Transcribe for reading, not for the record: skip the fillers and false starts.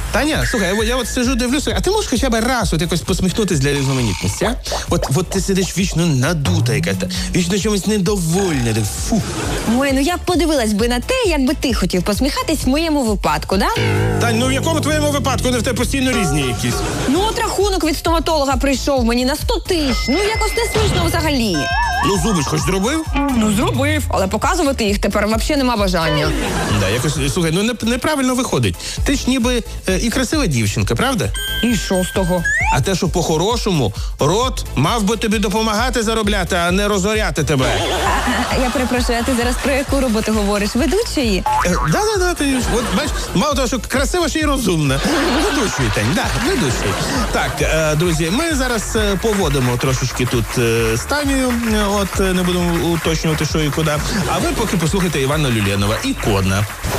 Таня, слухай, я от сижу, дивлюся, а ти можеш хоча б раз от якось посміхнутись для різноманітності, а? От ти сидиш вічно надута яка-то, вічно чомусь недовольна, так фу. Ой, ну я б подивилась би на те, як би ти хотів посміхатись в моєму випадку, да? Тань, ну в якому твоєму випадку? Не в тебе постійно різні якісь. Ну от рахунок від стоматолога прийшов мені на 100 тисяч. Ну якось не смішно взагалі. Ну зуби ж хоч зробив? Ну зробив, але показувати їх тепер взагалі нема бажання. Да, якось, слухай, ну неправильно виходить. Ти ж ніби і красива дівчинка, правда? І що з того? А те, що по-хорошому, рот мав би тобі допомагати заробляти, а не розоряти тебе. Я перепрошую, а ти зараз про яку роботу говориш? Ведучої? Да, ти от бачиш, мало того, що красива, ще й розумна. Ведучий, Тань, да, ведучий. Так, друзі, ми зараз поводимо трошечки тут з Танею, от не будемо уточнювати, що і куди. А ви поки послухайте Івана Люленова, «Ікона».